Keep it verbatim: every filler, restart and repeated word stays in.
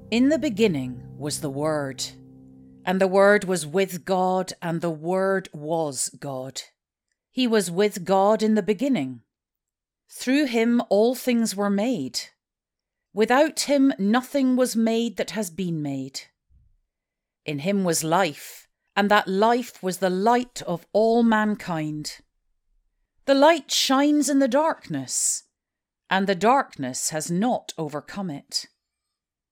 In the beginning was the Word, and the Word was with God, and the Word was God. He was with God in the beginning. Through him all things were made. Without him nothing was made that has been made. In him was life, and that life was the light of all mankind. The light shines in the darkness, and the darkness has not overcome it.